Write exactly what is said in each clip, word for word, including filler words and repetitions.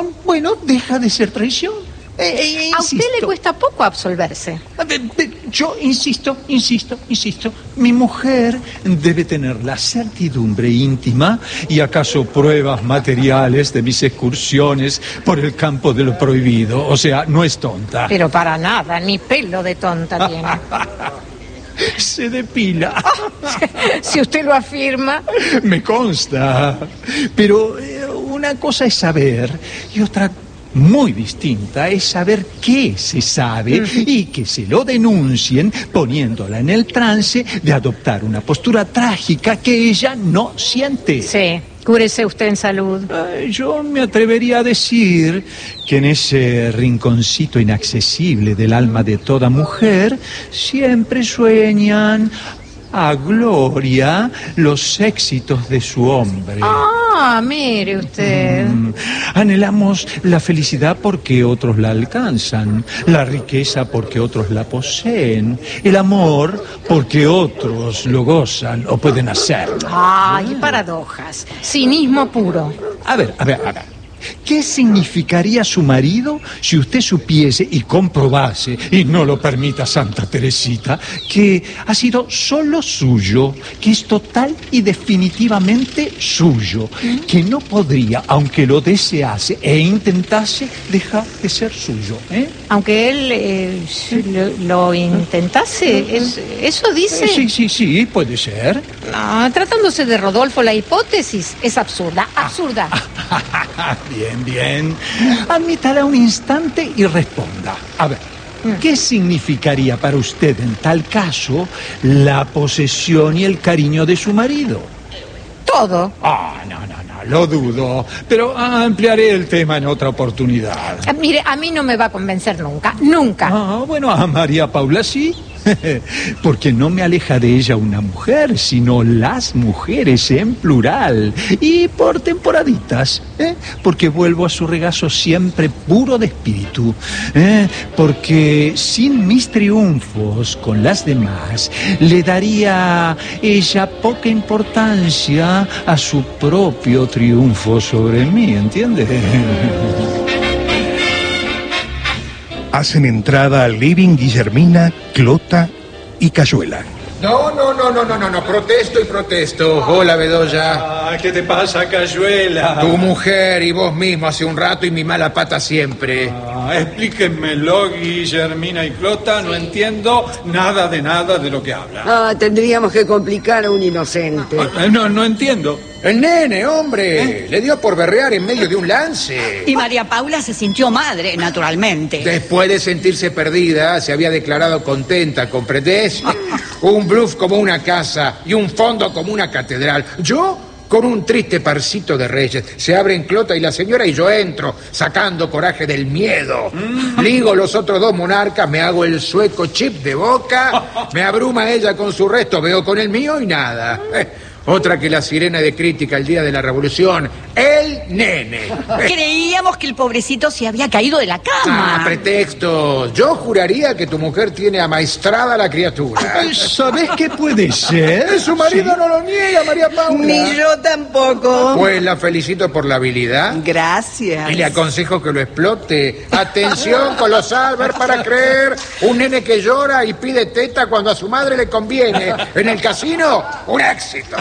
traición, bueno, deja de ser traición. Eh, eh, a usted le cuesta poco absolverse. Yo insisto, insisto, insisto. Mi mujer debe tener la certidumbre íntima y acaso pruebas materiales de mis excursiones por el campo de lo prohibido. O sea, no es tonta. Pero para nada, ni pelo de tonta tiene. Se depila. Si usted lo afirma. Me consta. Pero eh, una cosa es saber y otra muy distinta es saber qué se sabe mm. y que se lo denuncien poniéndola en el trance de adoptar una postura trágica que ella no siente. Sí, cúrese usted en salud. Eh, yo me atrevería a decir que en ese rinconcito inaccesible del alma de toda mujer siempre sueñan a gloria los éxitos de su hombre. Ah, mire usted. Mm, anhelamos la felicidad porque otros la alcanzan, la riqueza porque otros la poseen, el amor porque otros lo gozan o pueden hacerlo. Ay, ¿eh? Paradojas, cinismo puro. A ver, a ver, a ver. ¿Qué significaría su marido si usted supiese y comprobase, y no lo permita Santa Teresita, que ha sido solo suyo, que es total y definitivamente suyo, ¿Mm? que no podría, aunque lo desease e intentase, dejar de ser suyo? ¿eh? Aunque él eh, lo, lo intentase, es, ¿eso dice? Eh, sí, sí, sí, puede ser. No, tratándose de Rodolfo, la hipótesis es absurda, absurda. Bien, bien. Admítala un instante y responda. A ver, ¿qué significaría para usted en tal caso la posesión y el cariño de su marido? Todo. Ah, no, no, no, lo dudo. Pero ampliaré el tema en otra oportunidad. Ah, mire, a mí no me va a convencer nunca, nunca. Ah, bueno, a María Paula sí. Porque no me aleja de ella una mujer, sino las mujeres en plural. Y por temporaditas, ¿eh? Porque vuelvo a su regazo siempre puro de espíritu. ¿eh? Porque sin mis triunfos con las demás, le daría ella poca importancia a su propio triunfo sobre mí, ¿entiende? Hacen entrada al living Guillermina, Clota y Cayuela. No, no, no, no, no, no, no, protesto y protesto. Hola, Bedoya. Ah, ¿qué te pasa, Cayuela? Tu mujer y vos mismo hace un rato y mi mala pata siempre. Ah, explíquenmelo, Guillermina y Clota, no entiendo nada de nada de lo que hablan. Ah, tendríamos que complicar a un inocente. Ah, no, no entiendo. El nene, hombre, ¿Eh? le dio por berrear en medio de un lance. Y María Paula se sintió madre, naturalmente. Después de sentirse perdida, se había declarado contenta, ¿comprendés? Un bluff como una casa y un fondo como una catedral. Yo, con un triste parcito de reyes, se abren Clota y la señora y yo entro, sacando coraje del miedo. Mm. Ligo los otros dos monarcas, me hago el sueco chip de boca, me abruma ella con su resto, veo con el mío y nada. Eh. Otra que la sirena de crítica el día de la revolución, el nene. Creíamos que el pobrecito se había caído de la cama. Ah, pretextos. Yo juraría que tu mujer tiene amaestrada la criatura. ¿Sabes qué puede ser? Su marido sí. no lo niega, María Paula. Ni yo tampoco. Pues la felicito por la habilidad. Gracias. Y le aconsejo que lo explote. Atención, colosal, ver para creer. Un nene que llora y pide teta cuando a su madre le conviene. En el casino, un éxito.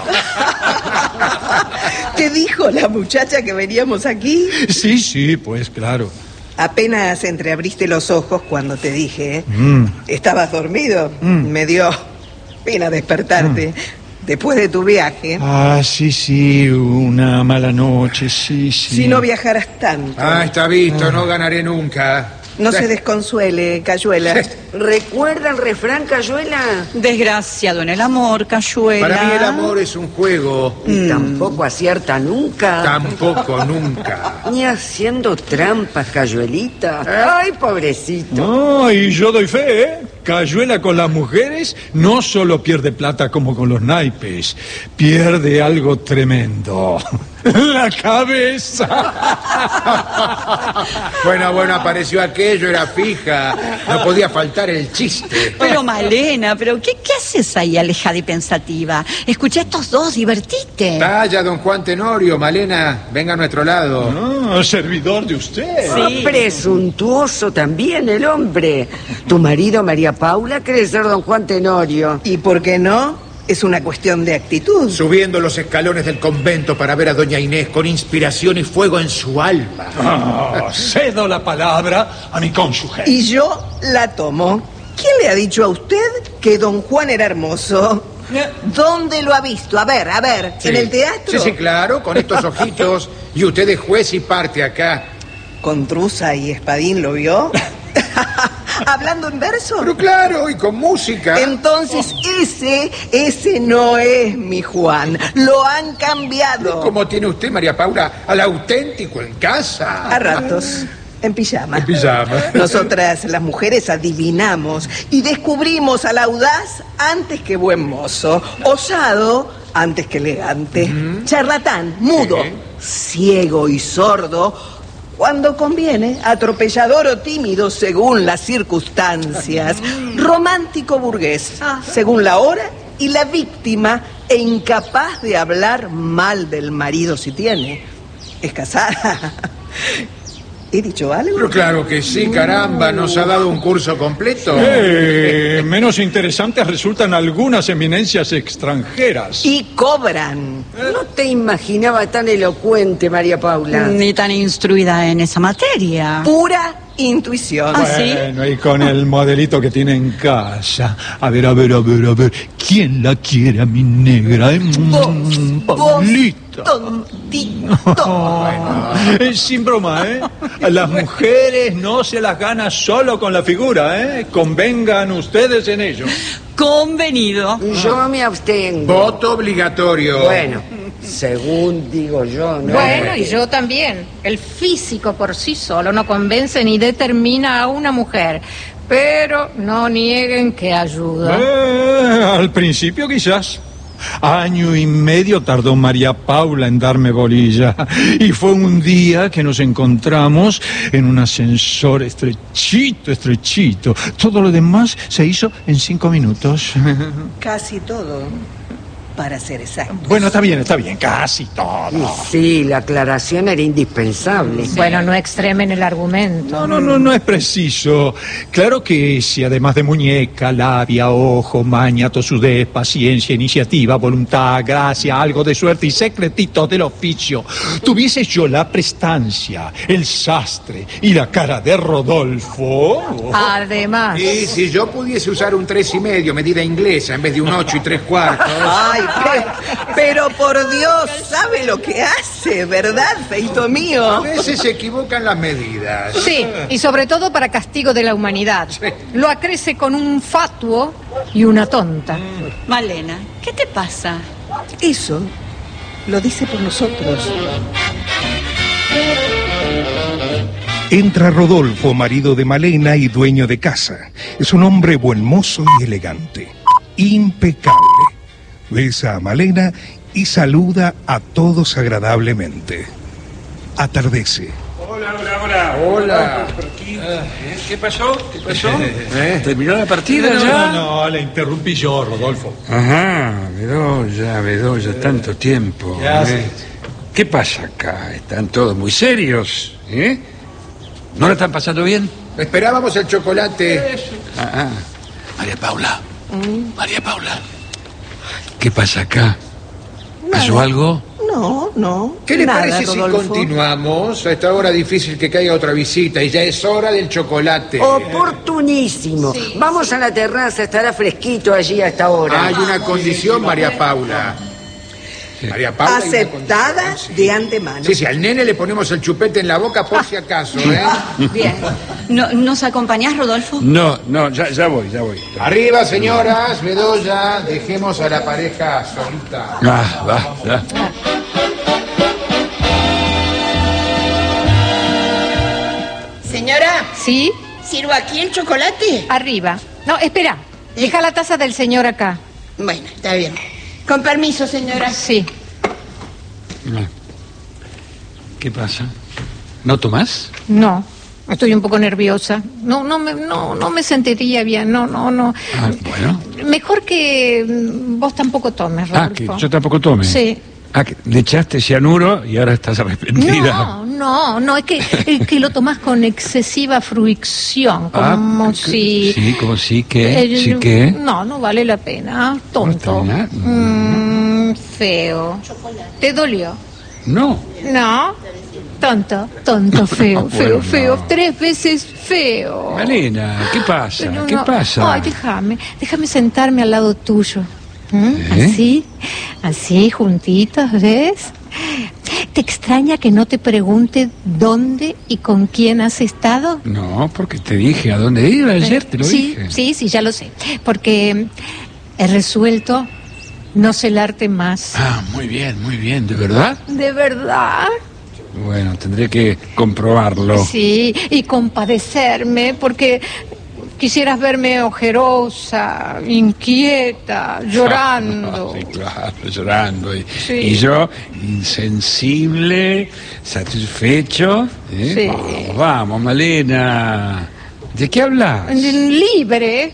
¿Te dijo la muchacha que veníamos aquí? Sí, sí, pues claro. Apenas entreabriste los ojos cuando te dije, ¿eh? Mm. ¿Estabas dormido? Mm. Me dio pena despertarte. Mm. Después de tu viaje. Ah, sí, sí, una mala noche, sí, sí. Si no viajaras tanto. Ah, está visto, ah. no ganaré nunca. No se desconsuele, Cayuela. ¿Recuerda el refrán, Cayuela? Desgraciado en el amor, Cayuela. Para mí el amor es un juego. Y mm. tampoco acierta nunca. Tampoco nunca. Ni haciendo trampas, Cayuelita. ¿Eh? Ay, pobrecito. No, y yo doy fe, ¿eh? Cayuela con las mujeres no solo pierde plata como con los naipes, pierde algo tremendo. La cabeza. Bueno, bueno, apareció aquello, era fija. No podía faltar el chiste. Pero Malena, ¿pero qué, qué hace haces ahí alejada y pensativa? Escuché a estos dos, divertite. Vaya, don Juan Tenorio, Malena, venga a nuestro lado. No, servidor de usted. Sí. Presuntuoso también el hombre. Tu marido, María Paula, cree ser don Juan Tenorio. ¿Y por qué no? Es una cuestión de actitud. Subiendo los escalones del convento para ver a doña Inés con inspiración y fuego en su alma. Ah, cedo la palabra a mi cónyuge. Y yo la tomo. ¿Quién le ha dicho a usted que don Juan era hermoso? ¿Dónde lo ha visto? A ver, a ver, Sí. ¿en el teatro? Sí, sí, claro, con estos ojitos. Y usted es juez y parte acá. ¿Con Trusa y Espadín lo vio? ¿Hablando en verso? Pero claro, y con música. Entonces ese, ese no es mi Juan. Lo han cambiado. ¿Cómo tiene usted, María Paula, al auténtico en casa? A ratos. En pijama. En pijama. Nosotras, las mujeres, adivinamos y descubrimos al audaz antes que buen mozo, osado antes que elegante, uh-huh. charlatán, mudo, sí. ciego y sordo, cuando conviene, atropellador o tímido según las circunstancias, romántico burgués, según la hora y la víctima, e incapaz de hablar mal del marido si tiene. Es casada. ¿He dicho algo? Pero claro que sí, caramba, nos ha dado un curso completo. Eh, menos interesantes resultan algunas eminencias extranjeras. Y cobran. No te imaginaba tan elocuente, María Paula. Ni tan instruida en esa materia. Pura intuición. ¿Ah, sí? Bueno, y con el modelito que tiene en casa. A ver, a ver, a ver, a ver. ¿Quién la quiere a mi negra? Eh? Vos, Paulita. Tontito. Bueno, eh, sin broma, ¿eh? Las mujeres no se las gana solo con la figura, ¿eh? Convengan ustedes en ello. Convenido. Yo me abstengo. Voto obligatorio. Bueno, según digo yo, ¿no? Bueno, y yo también. El físico por sí solo no convence ni determina a una mujer. Pero no nieguen que ayuda. Eh, al principio quizás. Año y medio tardó María Paula en darme bolilla. Y fue un día que nos encontramos en un ascensor estrechito, estrechito. Todo lo demás se hizo en cinco minutos. Casi todo, para ser exacto. Bueno, está bien, está bien, casi todo. Sí, la aclaración era indispensable. Bueno, no extremen el argumento. No, no, no, no es preciso. Claro que si además de muñeca, labia, ojo, maña, tosudez, paciencia, iniciativa, voluntad, gracia, algo de suerte y secretitos del oficio, tuviese yo la prestancia, el sastre y la cara de Rodolfo. Además. Y si yo pudiese usar un tres y medio, medida inglesa, en vez de un ocho y tres cuartos. Ay, pero, pero por Dios, sabe lo que hace, ¿verdad, feito mío? A veces se equivocan las medidas. Sí, y sobre todo para castigo de la humanidad. Sí. Lo acrece con un fatuo y una tonta. Malena, ¿qué te pasa? Eso lo dice por nosotros. Entra Rodolfo, marido de Malena y dueño de casa. Es un hombre buen mozo y elegante. Impecable. Besa a Malena y saluda a todos agradablemente. Atardece. Hola, hola, hola. Hola. Por aquí. ¿Eh? ¿Qué pasó? ¿Qué pasó? ¿Eh? ¿Terminó la partida No, ya? no, no, la interrumpí yo, Rodolfo. Ajá, Bedoya, Bedoya, tanto tiempo. Ya ¿eh? sé. ¿Qué pasa acá? Están todos muy serios, ¿eh? ¿No la están pasando bien? Esperábamos el chocolate. Ah, ah. María Paula. María Paula. ¿Qué pasa acá? ¿Pasó Nada. algo? No, no. ¿Qué le nada, parece Rodolfo. si continuamos? A esta hora difícil que caiga otra visita y ya es hora del chocolate. Oportunísimo. Vamos a la terraza, estará fresquito allí a esta hora. Hay una condición, María Paula. María Paula. hay una Aceptada condición, sí. de antemano. Sí, sí, al nene le ponemos el chupete en la boca por si acaso, ¿eh? Bien. ¿No, ¿Nos acompañás, Rodolfo? No, no, ya, ya voy, ya voy. Arriba, señoras, Bedoya, dejemos a la pareja solita. Ah, va, ya. Señora, ¿Sí? ¿sirvo aquí el chocolate? Arriba. No, espera. Deja la taza del señor acá. Bueno, está bien. Con permiso, señora. Sí. ¿Qué pasa? ¿No tomás? No. Estoy un poco nerviosa. No, no me, no, no me sentiría bien. No, no, no. Ah, bueno. Mejor que vos tampoco tomes, Rodolfo. Ah, que yo tampoco tome. Sí. Ah, que le echaste cianuro y ahora estás arrepentida. No, no, no, es que, es que lo tomás con excesiva fruición, como ah, si... Sí, como si que, eh, sí que... No, no vale la pena, tonto. ¿No mm, feo. ¿Te dolió? No. No, tonto, tonto, feo, No, feo, bueno, feo, no. tres veces feo. Malena, ¿qué pasa? Pero ¿Qué no- pasa? Ay, déjame, déjame sentarme al lado tuyo. ¿Mm? ¿Eh? Así, así, juntitos, ¿ves? ¿Te extraña que no te pregunte dónde y con quién has estado? No, porque te dije a dónde iba ayer, te lo sí, dije. sí, sí, ya lo sé. Porque he resuelto no celarte más. Ah, muy bien, muy bien, ¿de verdad? ¿De verdad? Bueno, tendré que comprobarlo. Sí, y compadecerme, porque quisieras verme ojerosa, inquieta, llorando. Sí, claro, llorando. Y, Sí. y yo, insensible, satisfecho. ¿eh? Sí. Vamos, vamos, Malena. ¿De qué hablas? Libre,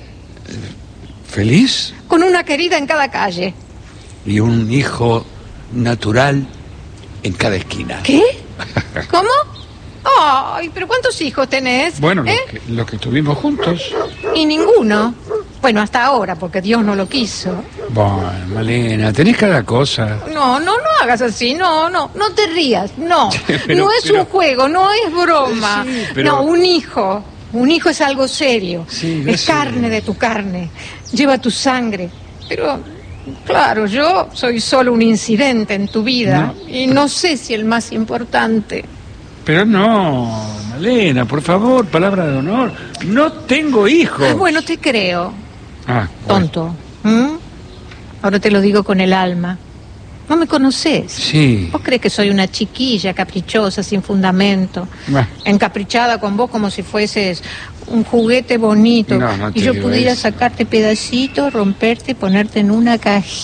¿Feliz? con una querida en cada calle. Y un hijo natural en cada esquina. ¿Qué? ¿Cómo? Ay, pero ¿cuántos hijos tenés? Bueno, ¿Eh? lo, que, lo que estuvimos juntos. Y ninguno. Bueno, hasta ahora, porque Dios no lo quiso. Bueno, Malena, tenés cada cosa. No, no, no hagas así, no, no, no te rías, no. Pero- no es pero- un juego, no es broma. Sí, pero- No, un hijo, un hijo es algo serio. Sí, yo es sé. carne de tu carne, lleva tu sangre. Pero, claro, yo soy solo un incidente en tu vida No, y no sé si el más importante. Pero no, Malena, por favor, palabra de honor. No tengo hijos. Ah, bueno, te creo, Ah, bueno. tonto. ¿Mm? Ahora te lo digo con el alma. No me conoces. Sí. ¿Vos crees que soy una chiquilla caprichosa, sin fundamento? Bueno. Encaprichada con vos como si fueses un juguete bonito. No, no te y yo digo pudiera eso. sacarte pedacitos, romperte, ponerte en una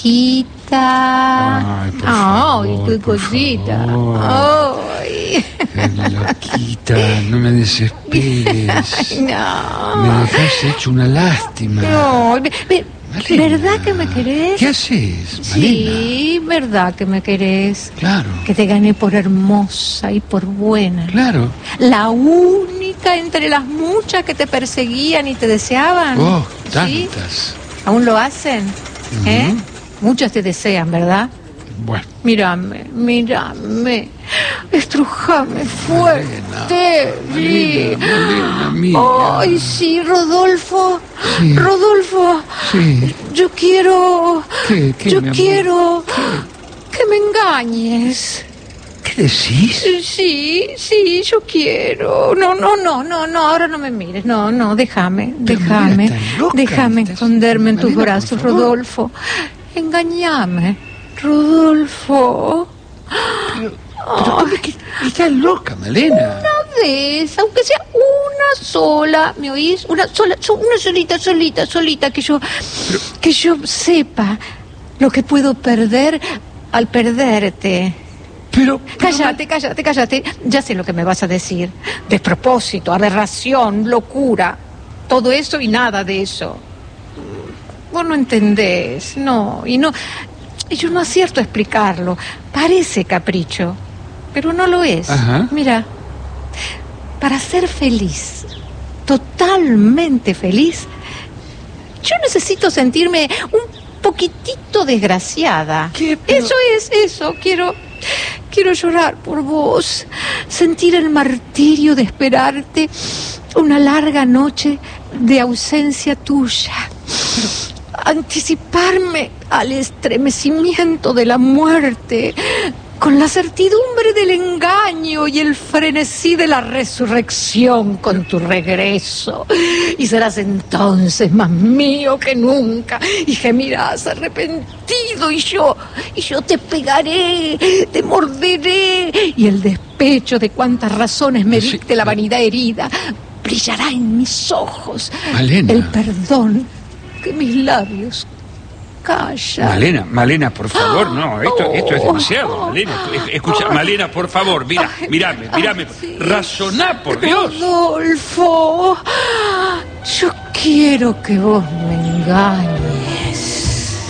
cajita. Ay, por Ay, favor, qué por cosita. favor. Ay. Qué loquita, no me desesperes. Ay, no. Me dejas hecho una lástima. No, ve- ve- Malena, ¿verdad que me querés? ¿Qué haces, Malena? Sí, verdad que me querés. Claro, Que te gané por hermosa y por buena. claro. La única entre las muchas que te perseguían y te deseaban. Oh, ¿Sí? tantas. ¿Aún lo hacen? ¿Eh? Ujú. Muchas te desean, ¿verdad? Bueno, Mírame, mírame. Estrujame fuerte. Sí. Malena, Malena, mía. Ay, sí, Rodolfo. Sí. Rodolfo. Sí. Yo quiero. ¿Qué, qué, yo mi amor? quiero que me engañes. ¿Qué decís? Sí, sí, yo quiero. No, no, no, no, no, ahora no me mires. No, no, déjame, Pero déjame. Malena, estás loca, Déjame estás- esconderme en tus Malena, por brazos, favor. Rodolfo. Engañame, Rodolfo. Pero ¿cómo es que estás loca, Malena? Una vez, aunque sea una sola, ¿me oís? Una sola, so- una solita, solita, solita, que yo, que yo sepa lo que puedo perder al perderte. Pero, Cállate, cállate, cállate. Ya sé lo que me vas a decir. Despropósito, aberración, locura. Todo eso y nada de eso. Vos no entendés, no, y no. Y yo no acierto a explicarlo. Parece capricho, pero no lo es. Ajá. Mira, para ser feliz, totalmente feliz, yo necesito sentirme un poquitito desgraciada. ¿Qué? Pero- Eso es, eso. Quiero, quiero llorar por vos, sentir el martirio de esperarte una larga noche de ausencia tuya. Anticiparme al estremecimiento de la muerte, con la certidumbre del engaño y el frenesí de la resurrección con tu regreso. Y serás entonces más mío que nunca, y gemirás arrepentido, y yo, y yo te pegaré, te morderé, y el despecho de cuántas razones me Sí, dicte la ma- vanidad herida brillará en mis ojos. Malena. El perdón que mis labios calla. Malena, Malena, por favor, no, esto, esto es demasiado, Malena. Escucha, Malena, por favor, mira, mírame, mírame. Razoná, por Dios. Rodolfo, yo quiero que vos me engañes.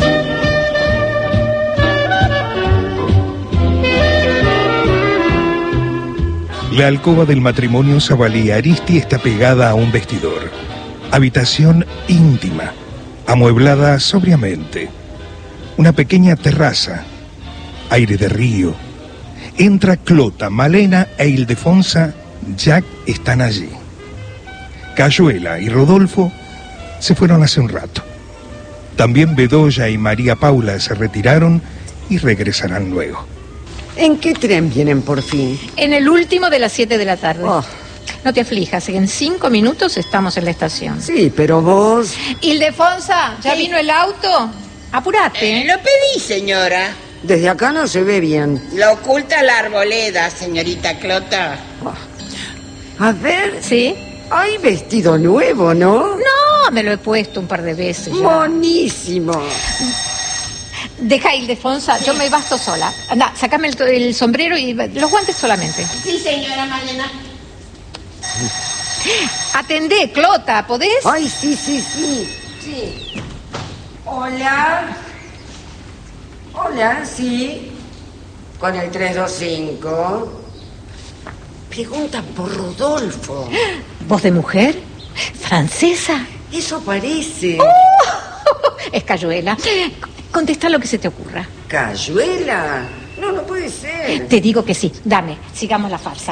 La alcoba del matrimonio Zavalí Aristi está pegada a un vestidor. Habitación íntima, amueblada sobriamente. Una pequeña terraza, aire de río. Entra Clota, Malena e Ildefonsa, Jack están allí. Cayuela y Rodolfo se fueron hace un rato. También Bedoya y María Paula se retiraron y regresarán luego. ¿En qué tren vienen por fin? En el último de las siete de la tarde. Oh. No te aflijas, en cinco minutos estamos en la estación. Sí, pero vos... Ildefonsa, ¿ya Sí. vino el auto? Apúrate. Eh, lo pedí, señora. Desde acá no se ve bien. Lo oculta la arboleda, señorita Clota. A ver, ¿Sí? hay vestido nuevo, ¿no? No, me lo he puesto un par de veces ya. Buenísimo. Deja, Ildefonsa, yo me basto sola. Anda, sacame el, el sombrero y los guantes solamente. Sí, señora Malena. Atendé, Clota, ¿podés? Ay, sí, sí, sí. Sí. Hola. Hola, sí. Con el tres dos cinco. Preguntan por Rodolfo. ¿Voz de mujer? ¿Francesa? Eso parece. Es Cayuela. Contesta lo que se te ocurra. ¿Cayuela? No, no puede ser. Te digo que sí. Dame, sigamos la farsa.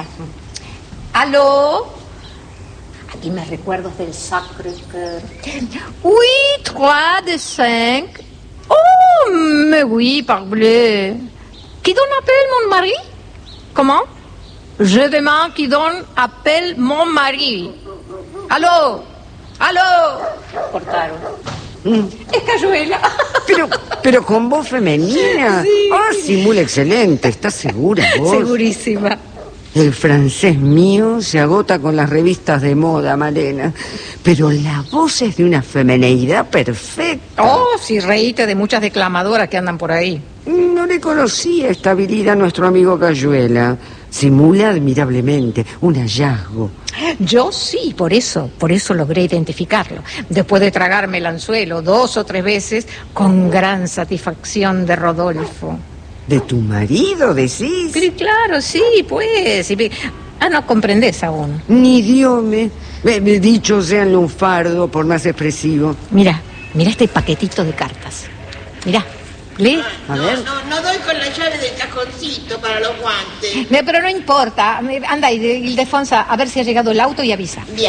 ¿Aló? Aquí me recuerdos del Sacré-Cœur. Oui, trois de cinq. Oh, mais oui, parbleu. Qui donne appelle mon mari? Comment? Je demande qui donne appelle mon mari. ¿Aló? ¿Aló? Cortaron. Es Cayuela. Pero, pero con voz femenina. Sí. Ah, simula excelente. ¿Estás segura vos? Segurísima. El francés mío se agota con las revistas de moda, Malena. Pero la voz es de una femineidad perfecta. Oh, si reíte de muchas declamadoras que andan por ahí. No le conocía esta habilidad a nuestro amigo Cayuela. Simula admirablemente, un hallazgo. Yo sí, por eso, por eso logré identificarlo. Después de tragarme el anzuelo dos o tres veces, con gran satisfacción de Rodolfo. ¿De tu marido, decís? Pero claro, sí, pues. y- Ah, no comprendés aún. Ni Dios me... me- me Dicho sea el lunfardo, por más expresivo. Mira, mira este paquetito de cartas. Mira, lee. A no, ver. no, no doy con la llave del cajoncito para los guantes. Me- Pero no importa. Me- Anda, Ilde- Ildefonsa, a ver si ha llegado el auto y avisa. Bien.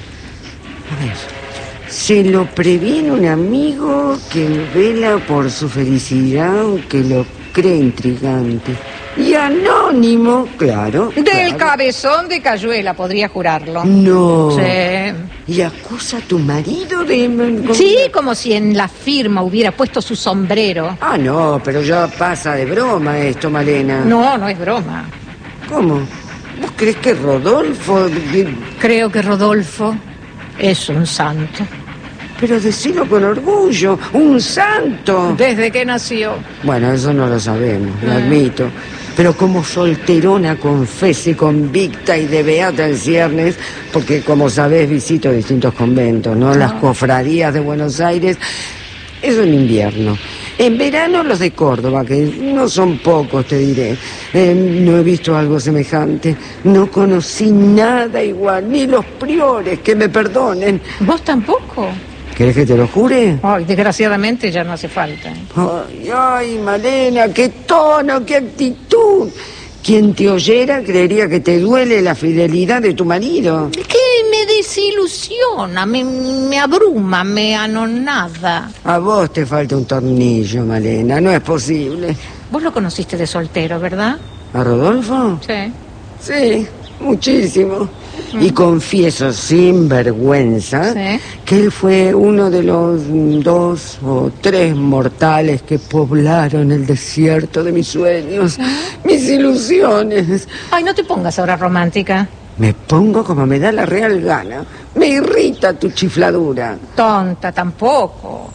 A ver. Se lo previene un amigo que vela por su felicidad, aunque lo cree intrigante. Y anónimo, claro. Del claro. cabezón de Cayuela, podría jurarlo. No. Sí. ¿Y acusa a tu marido de...? Sí, como si en la firma hubiera puesto su sombrero. Ah, no, pero ya pasa de broma esto, Malena. No, no es broma. ¿Cómo? ¿Vos crees que Rodolfo...? Creo que Rodolfo es un santo. Pero decilo con orgullo, un santo. Desde que nació. Bueno, eso no lo sabemos, lo admito. Pero como solterona confesa y convicta y de beata en ciernes, porque como sabés visito distintos conventos, ¿no? Las cofradías de Buenos Aires, eso en invierno. En verano los de Córdoba, que no son pocos, te diré. Eh, no he visto algo semejante. No conocí nada igual, ni los priores, que me perdonen. ¿Vos tampoco? ¿Querés que te lo jure? Ay, desgraciadamente ya no hace falta. Ay, ay, Malena, qué tono, qué actitud. Quien te oyera creería que te duele la fidelidad de tu marido. Que me desilusiona, me, me abruma, me anonada. A vos te falta un tornillo, Malena, no es posible. Vos lo conociste de soltero, ¿verdad? ¿A Rodolfo? Sí. Sí, muchísimo. Y confieso sin vergüenza Sí. que él fue uno de los dos o tres mortales que poblaron el desierto de mis sueños, mis ilusiones. Ay, no te pongas ahora romántica. Me pongo como me da la real gana. Me irrita tu chifladura. Tonta tampoco.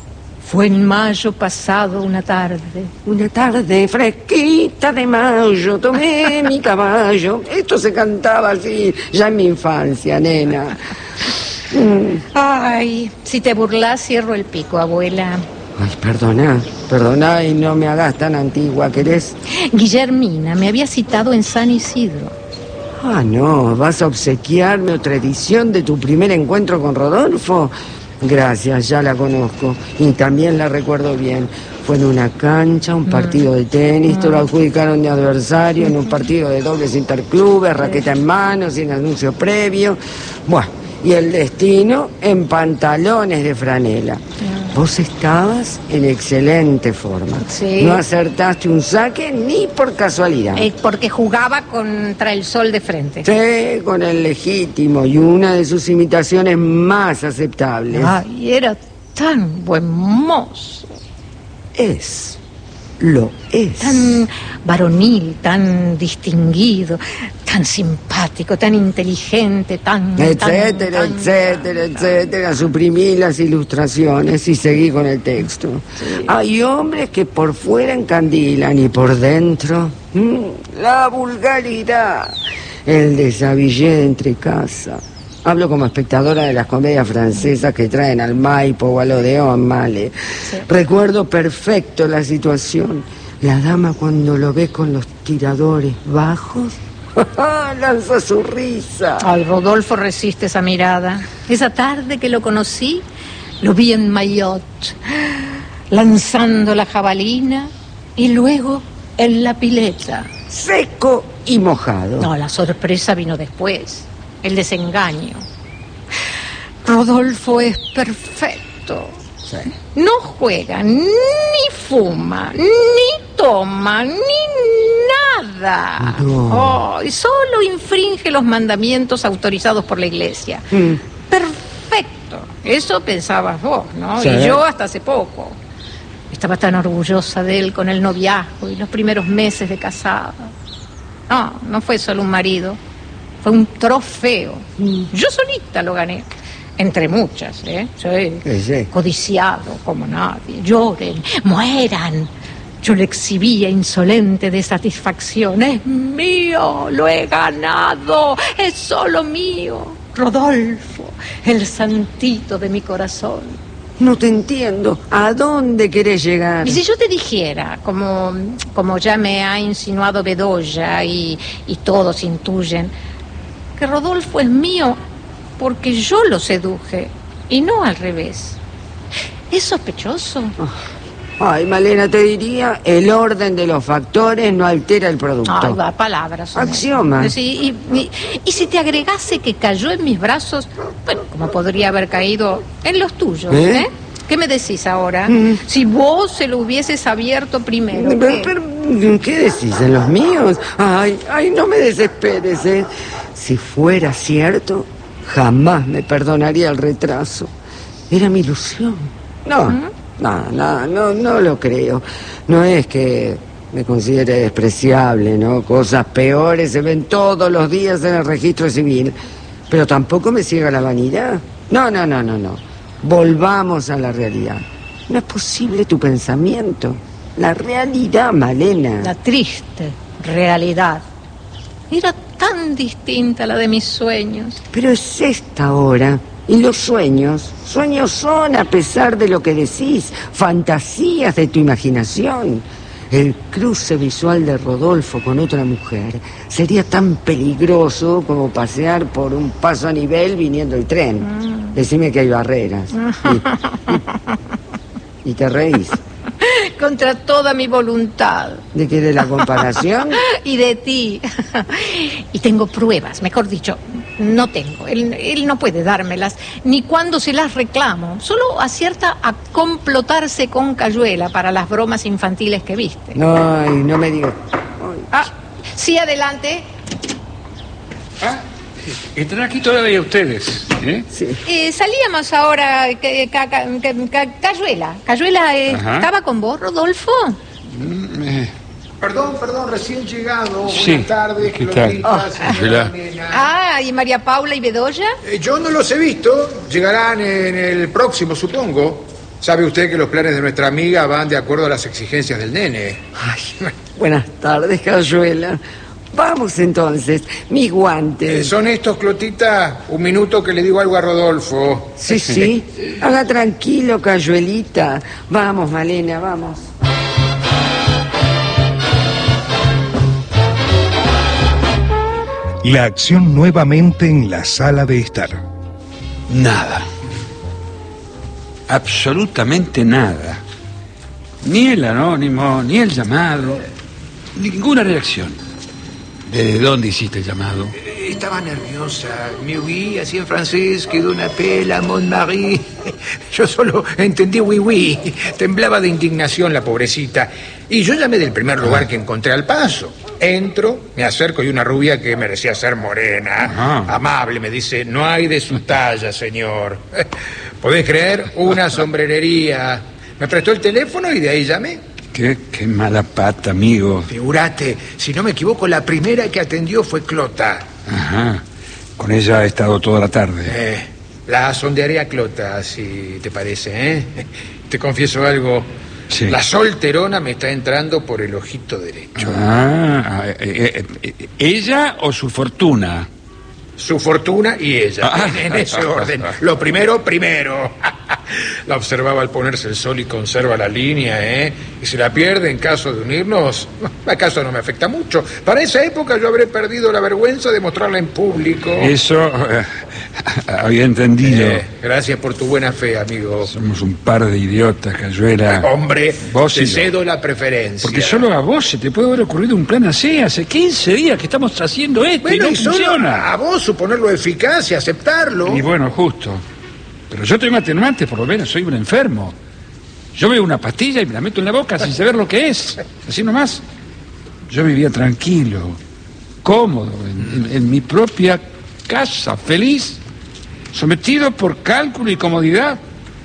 Fue en mayo pasado una tarde. Una tarde fresquita de mayo, tomé mi caballo. Esto se cantaba así ya en mi infancia, nena. Mm. Ay, si te burlas, cierro el pico, abuela. Ay, perdona, perdona y no me hagas tan antigua, ¿querés? Guillermina me había citado en San Isidro. Ah, no, ¿vas a obsequiarme otra edición de tu primer encuentro con Rodolfo? Gracias, ya la conozco y también la recuerdo bien. Fue en una cancha, un partido de tenis, te lo adjudicaron de adversario, en un partido de dobles interclubes, raqueta en mano, sin anuncio previo. Bueno, y el destino en pantalones de franela. Vos estabas en excelente forma. Sí. No acertaste un saque ni por casualidad. Eh, porque jugaba contra el sol de frente. Sí, con el legítimo y una de sus imitaciones más aceptables. Ay, era tan buen mozo. Es, lo es. Tan varonil, tan distinguido, tan simpático, tan inteligente, tan... Etcétera, tan, etcétera, tan, etcétera. Suprimí las ilustraciones y seguí con el texto. Sí. Hay hombres que por fuera encandilan y por dentro... Mmm, la vulgaridad. El desabillé de entrecasa. Hablo como espectadora de las comedias francesas que traen al Maipo o al Odeón, Male. Sí. Recuerdo perfecto la situación. La dama cuando lo ve con los tiradores bajos... lanza su risa. Ay, Rodolfo resiste esa mirada. Esa tarde que lo conocí, lo vi en Maillot, lanzando la jabalina y luego en la pileta. Seco y mojado. No, la sorpresa vino después. El desengaño. Rodolfo es perfecto. Sí. No juega, ni fuma, ni toma, ni nada. No. Oh, y solo infringe los mandamientos autorizados por la iglesia. Mm. Perfecto. Eso pensabas vos, ¿no? Sí. Y yo hasta hace poco. Estaba tan orgullosa de él con el noviazgo y los primeros meses de casada. No, no fue solo un marido. Fue un trofeo. Mm. Yo solita lo gané. Entre muchas, ¿eh? Sí. Sí, sí. Codiciado como nadie. Lloren, mueran. Yo le exhibía insolente de satisfacción. Es mío, lo he ganado. Es solo mío. Rodolfo, el santito de mi corazón. No te entiendo. ¿A dónde querés llegar? Y si yo te dijera, como, como ya me ha insinuado Bedoya y, y todos intuyen, que Rodolfo es mío porque yo lo seduje y no al revés. ¿Es sospechoso? Ay, Malena, te diría, el orden de los factores no altera el producto. Ay, va, palabras. Axioma. Sí, y, y, y si te agregase que cayó en mis brazos, bueno, como podría haber caído en los tuyos, ¿eh? ¿eh? ¿Qué me decís ahora? Mm. Si vos se lo hubieses abierto primero. Pero, ¿qué? Pero, ¿qué decís? ¿En los míos? Ay, ay, no me desesperes, ¿eh? Si fuera cierto, jamás me perdonaría el retraso. Era mi ilusión. No, ¿Mm? no, no, no, no lo creo. No es que me considere despreciable, ¿no? Cosas peores se ven todos los días en el registro civil. Pero tampoco me ciega la vanidad. No, no, no, no, no. Volvamos a la realidad. No es posible tu pensamiento. La realidad, Malena. La triste realidad. Era tan distinta a la de mis sueños. Pero es esta ahora. Y los sueños, sueños son a pesar de lo que decís, fantasías de tu imaginación. El cruce visual de Rodolfo con otra mujer sería tan peligroso como pasear por un paso a nivel viniendo el tren. Mm. Decime que hay barreras. Y, y, y te reís. Contra toda mi voluntad. ¿De qué? ¿De la comparación? Y de ti. Y tengo pruebas, mejor dicho, no tengo. Él, él no puede dármelas, ni cuando se las reclamo. Solo acierta a complotarse con Cayuela para las bromas infantiles que viste. Ay, no me digas. Ah, sí, adelante. Ah, están aquí todavía ustedes, ¿eh? Sí. Eh, salíamos ahora, que, ca, ca, ca, Cayuela. Cayuela, eh, ¿estaba con vos, Rodolfo? Mm, eh. Perdón, perdón, recién llegado. Sí. Buenas tardes. ¿Qué tal? Oh. Ah, ¿y María Paula y Bedoya? Eh, yo no los he visto. Llegarán en el próximo, supongo. Sabe usted que los planes de nuestra amiga van de acuerdo a las exigencias del nene. Ay, buenas tardes, Cayuela. Vamos entonces, mis guantes. Eh, ¿Son estos, Clotita? Un minuto que le digo algo a Rodolfo. Sí, sí. Haga tranquilo, Cayuelita. Vamos, Malena, vamos. La acción nuevamente en la sala de estar. Nada. Absolutamente nada. Ni el anónimo, ni el llamado, ninguna reacción. ¿De dónde hiciste el llamado? Estaba nerviosa. Me huí así en francés, quedó una pela, Montmartre. Yo solo entendí oui, oui. Temblaba de indignación la pobrecita. Y yo llamé del primer lugar que encontré al paso. Entro, me acerco y una rubia que merecía ser morena. Ajá. Amable, me dice, no hay de su talla, señor. ¿Podés creer? Una sombrerería. Me prestó el teléfono y de ahí llamé. Qué, qué mala pata, amigo. Figúrate, si no me equivoco, la primera que atendió fue Clota. Ajá. Con ella he estado toda la tarde. Eh, la sondearé a Clota, si te parece, ¿eh? Te confieso algo. Sí. La solterona me está entrando por el ojito derecho. Ah, eh, eh, eh, ¿ella o su fortuna? Su fortuna y ella, ah. en, en ese orden. Lo primero, primero. La observaba al ponerse el sol y conserva la línea, ¿eh? Y si la pierde en caso de unirnos, ¿acaso no me afecta mucho? Para esa época yo habré perdido la vergüenza de mostrarla en público. Eso eh, había entendido. Eh, gracias por tu buena fe, amigo. Somos un par de idiotas, Cayuela. Hombre, vos te cedo la preferencia. Porque solo a vos se te puede haber ocurrido un plan así. Hace quince días que estamos haciendo esto bueno, y no y funciona. A vos suponerlo eficaz y aceptarlo. Y bueno, justo. Pero yo tengo atenuantes, por lo menos, soy un enfermo. Yo veo una pastilla y me la meto en la boca sin saber lo que es. Así nomás. Yo vivía tranquilo, cómodo, en, en, en mi propia casa, feliz, sometido por cálculo y comodidad.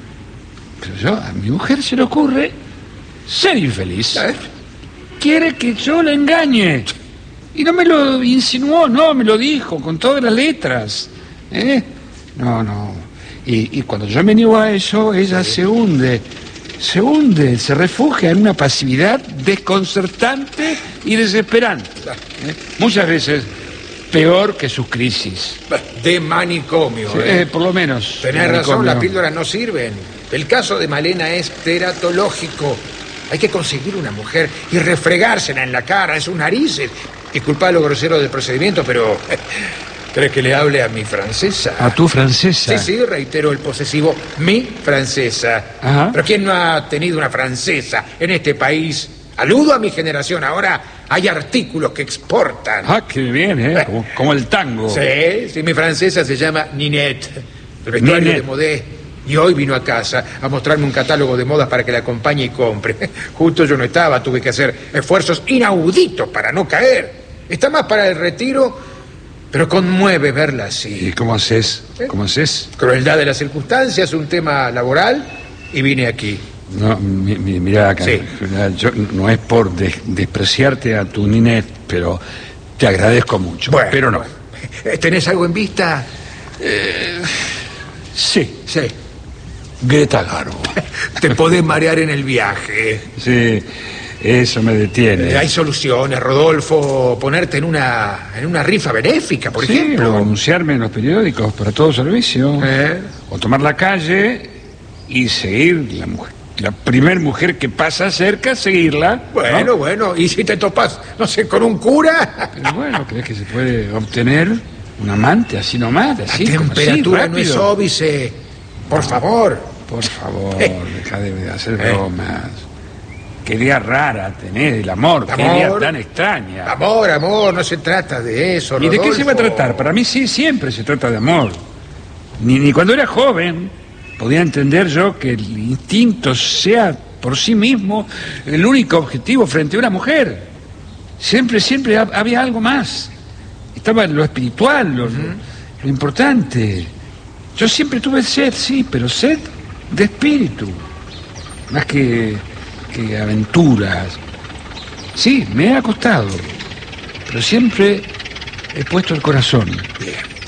Pero yo, a mi mujer se le ocurre ser infeliz. Quiere que yo la engañe. Y no me lo insinuó, no, me lo dijo con todas las letras. ¿Eh? No, no. Y, y cuando yo me niego a eso, ella se hunde, se hunde, se refugia en una pasividad desconcertante y desesperante. ¿Eh? Muchas veces peor que sus crisis. De manicomio, sí, ¿eh? eh, por lo menos. Tenés razón, las píldoras no sirven. El caso de Malena es teratológico. Hay que conseguir una mujer y refregársela en la cara, en sus narices. Disculpa lo grosero del procedimiento, pero... ¿Crees que le hable a mi francesa? ¿A tu francesa? Sí, sí, reitero el posesivo, mi francesa. Ajá. Pero ¿quién no ha tenido una francesa en este país? Aludo a mi generación, ahora hay artículos que exportan. Ah, qué bien, ¿eh? Como, como el tango. Sí, sí, mi francesa se llama Ninette, el vestuario Ninette. de modé. Y hoy vino a casa a mostrarme un catálogo de modas para que la acompañe y compre. Justo yo no estaba, tuve que hacer esfuerzos inauditos para no caer. Está más para el retiro... Pero conmueve verla así. ¿Y cómo haces? ¿Eh? ¿Cómo haces? Crueldad de las circunstancias, un tema laboral, y vine aquí. No, mi, mi, mira acá. Sí. Yo, no es por des, despreciarte a tu Ninette, pero te agradezco mucho. Bueno, pero no. ¿Tenés algo en vista? Eh, sí. Sí. Greta Garbo. Te podés marear en el viaje. Sí. Eso me detiene. Eh, hay soluciones, Rodolfo. Ponerte en una en una rifa benéfica, por sí, ejemplo. O anunciarme en los periódicos para todo servicio. ¿Eh? O tomar la calle y seguir la mujer. La primer mujer que pasa cerca, seguirla. Bueno, ¿no? bueno. ¿Y si te topas, no sé, con un cura? Pero bueno, ¿crees que se puede obtener un amante así nomás? Así, la como temperatura así, no es rápido? óbice. Por favor. Por favor, Eh. deja de hacer Eh. bromas. Qué idea rara tenés el amor, qué Amor. idea tan extraña. Amor, amor, no se trata de eso, ¿Y de qué se va a Rodolfo. tratar? Para mí sí, siempre se trata de amor. Ni, ni cuando era joven podía entender yo que el instinto sea por sí mismo el único objetivo frente a una mujer. Siempre, siempre ha- había algo más. Estaba lo espiritual, lo, uh-huh. lo importante. Yo siempre tuve sed, sí, pero sed de espíritu. Más que, que aventuras. Sí, me he acostado, pero siempre he puesto el corazón.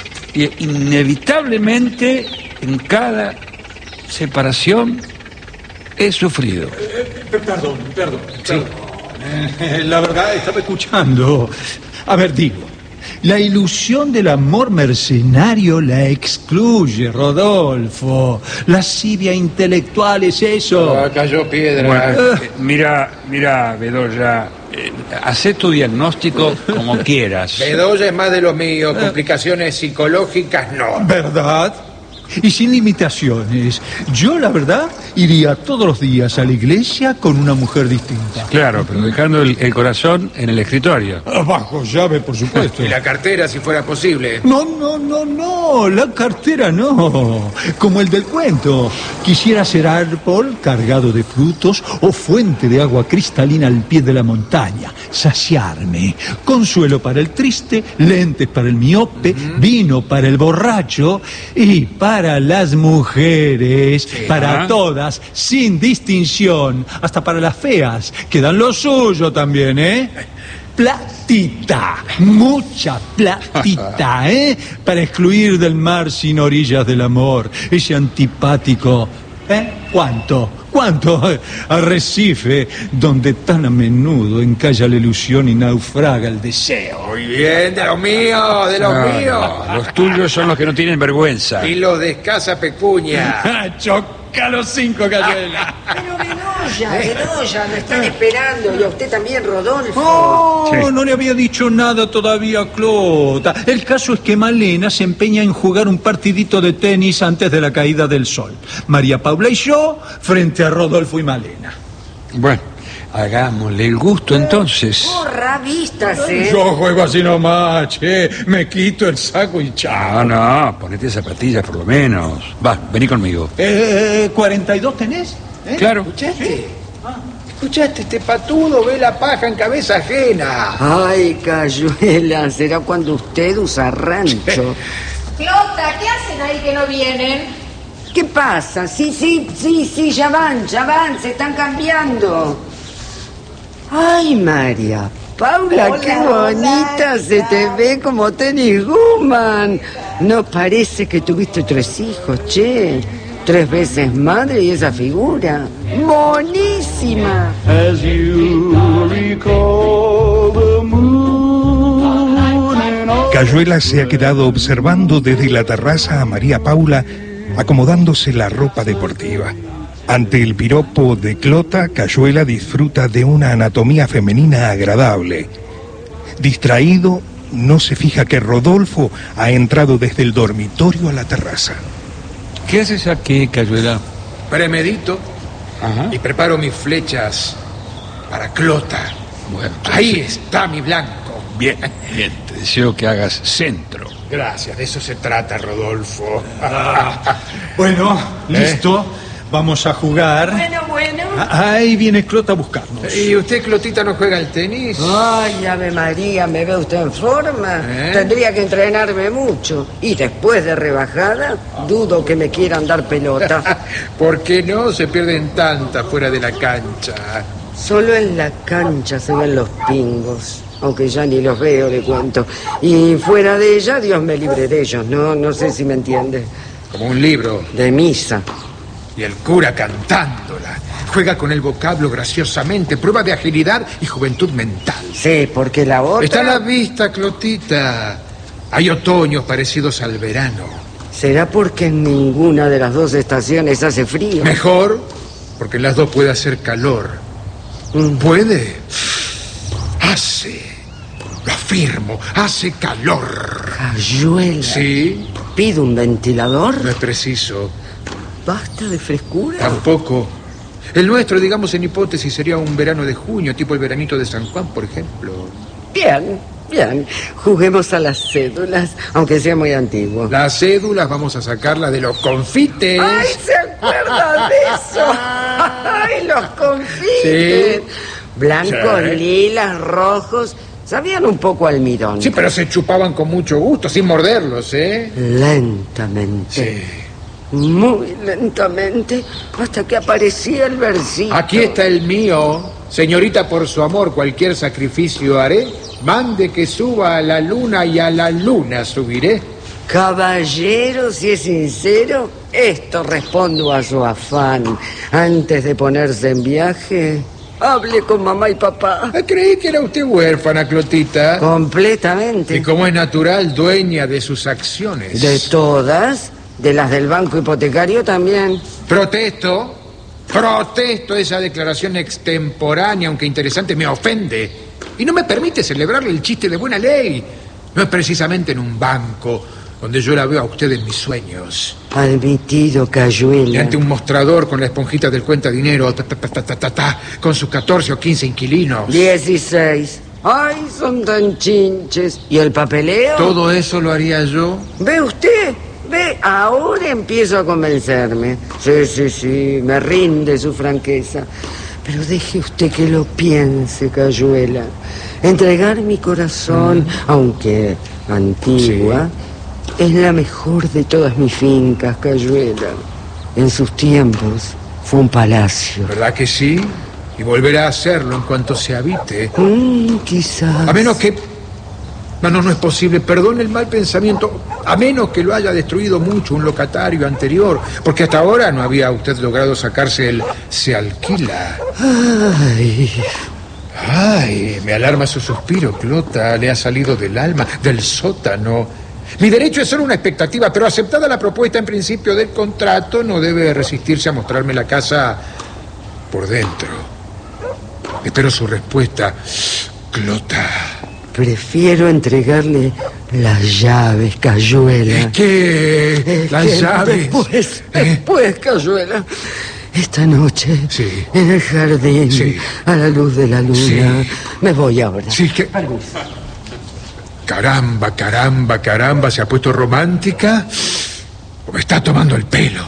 Y inevitablemente en cada separación he sufrido. Eh, perdón, perdón, perdón. Eh, la verdad, estaba escuchando. A ver, digo, la ilusión del amor mercenario la excluye, Rodolfo. Lascivia intelectual es eso. Ah, cayó piedra. Bueno, eh, mira, mira, Bedoya, eh, hacé tu diagnóstico como quieras. Bedoya es más de lo mío, complicaciones psicológicas no. ¿Verdad? Y sin limitaciones. Yo, la verdad, iría todos los días a la iglesia con una mujer distinta. Claro, pero dejando el, el corazón en el escritorio. Bajo llave, por supuesto. Y la cartera, si fuera posible. No, no, no, no, la cartera no. Como el del cuento. Quisiera ser árbol cargado de frutos o fuente de agua cristalina al pie de la montaña. Saciarme. Consuelo para el triste, lentes para el miope, uh-huh. vino para el borracho y para las mujeres, sí, para ¿ah? todas, sin distinción, hasta para las feas, que dan lo suyo también, ¿eh? Platita, mucha platita, ¿eh? Para excluir del mar sin orillas del amor, ese antipático, ¿eh? ¿Cuánto? ¿Cuánto? Arrecife, donde tan a menudo encalla la ilusión y naufraga el deseo. Muy bien, de los míos, de los no, míos. No, los tuyos son los que no tienen vergüenza. Y los de escasa pecuña. Choca los cinco, Cayuela. Pero Bedoya, Bedoya, me están esperando. Y a usted también, Rodolfo. Oh, sí. No le había dicho nada todavía, Clota. El caso es que Malena se empeña en jugar un partidito de tenis antes de la caída del sol. María Paula y yo frente a Rodolfo y Malena. Bueno, hagámosle el gusto entonces. Porra, vístase. Yo juego así nomás, che. Me quito el saco y chao. No, no, ponete zapatillas por lo menos. Va, vení conmigo. Eh, ¿cuarenta y dos tenés? ¿Eh? Claro. ¿Escuchaste? ¿Sí? Ah. ¿Escuchaste? Este patudo ve la paja en cabeza ajena. Ay, Cayuela, será cuando usted usa rancho. Clota, ¿qué hacen ahí que no vienen? ¿Qué pasa? Sí, sí, sí, sí, ya van, ya van, se están cambiando. Ay, María Paula, hola, qué bonita, hola, se te ve como tenis woman. No parece que tuviste tres hijos, che. Tres veces madre y esa figura. ¡Bonísima! As you recall the moon and Cayuela se ha quedado observando desde la terraza a María Paula acomodándose la ropa deportiva. Ante el piropo de Clota, Cayuela disfruta de una anatomía femenina agradable. Distraído, no se fija que Rodolfo ha entrado desde el dormitorio a la terraza. ¿Qué haces aquí, Cayuela? Premedito. Ajá. Y preparo mis flechas para Clota. Bueno, entonces... Ahí está mi blanco. Bien, bien. Te deseo que hagas centro. Gracias, de eso se trata, Rodolfo. Bueno, listo. ¿Eh? Vamos a jugar. Bueno, bueno. Ahí viene Clota a buscarnos. ¿Y usted, Clotita, no juega al tenis? Ay, Ave María, ¿me ve usted en forma? ¿Eh? Tendría que entrenarme mucho. Y después de rebajada, dudo que me quieran dar pelota. ¿Por qué no? Se pierden tantas fuera de la cancha. Solo en la cancha se ven los pingos. Aunque ya ni los veo, le cuento. Y fuera de ella, Dios me libre de ellos. No, no sé si me entiende. Como un libro. De misa. Y el cura cantándola. Juega con el vocablo graciosamente. Prueba de agilidad y juventud mental. Sí, porque la otra... Está a la vista, Clotita. Hay otoños parecidos al verano. ¿Será porque en ninguna de las dos estaciones hace frío? Mejor, porque en las dos puede hacer calor. Mm. ¿Puede? Hace... Lo afirmo, hace calor. Cayuela. Sí. ¿Pido un ventilador? No es preciso. ¿Basta de frescura? Tampoco. El nuestro, digamos en hipótesis, sería un verano de junio, tipo el veranito de San Juan, por ejemplo. Bien, bien. Juguemos a las cédulas, aunque sea muy antiguo. Las cédulas vamos a sacarlas de los confites. ¡Ay, se acuerdan de eso! ¡Ay, los confites! Sí. Blancos, sí. Lilas, rojos... Sabían un poco almidón. Sí, pero se chupaban con mucho gusto, sin morderlos, ¿eh? Lentamente. Sí. Muy lentamente, hasta que aparecía el versito. Aquí está el mío. Señorita, por su amor, cualquier sacrificio haré. Mande que suba a la luna y a la luna subiré. Caballero, si es sincero, esto respondo a su afán. Antes de ponerse en viaje, hable con mamá y papá. Creí que era usted huérfana, Clotita. Completamente. Y como es natural, dueña de sus acciones. De todas, de las del banco hipotecario también. Protesto, protesto esa declaración extemporánea, aunque interesante, me ofende. Y no me permite celebrarle el chiste de buena ley. No es precisamente en un banco donde yo la veo a usted en mis sueños. Admitido, Cayuela. Y ante un mostrador con la esponjita del cuentadinero, ta, ta, ta, ta, ta, ta, ta, con sus catorce o quince inquilinos. Dieciséis. Ay, son tan chinches. ¿Y el papeleo? ¿Todo eso lo haría yo? ¿Ve usted? ¿Ve? Ahora empiezo a convencerme. Sí, sí, sí, me rinde su franqueza. Pero deje usted que lo piense, Cayuela. Entregar mi corazón, mm. aunque antigua, sí, es la mejor de todas mis fincas, Cayuela. En sus tiempos fue un palacio. ¿Verdad que sí? Y volverá a hacerlo en cuanto se habite. Mm, quizás. A menos que... No, no, no es posible. Perdone el mal pensamiento. A menos que lo haya destruido mucho un locatario anterior. Porque hasta ahora no había usted logrado sacarse el... se alquila. Ay... Ay, me alarma su suspiro, Clota. Le ha salido del alma, del sótano. Mi derecho es solo una expectativa, pero aceptada la propuesta en principio del contrato, no debe resistirse a mostrarme la casa por dentro. Espero su respuesta, Clota. Prefiero entregarle las llaves, Cayuela. ¿Qué? ¿Las que llaves? Después, ¿Eh? después, Cayuela. Esta noche, sí, en el jardín, sí, a la luz de la luna, sí, me voy ahora. Sí, que... Caramba, caramba, caramba, ¿se ha puesto romántica? ¿O me está tomando el pelo?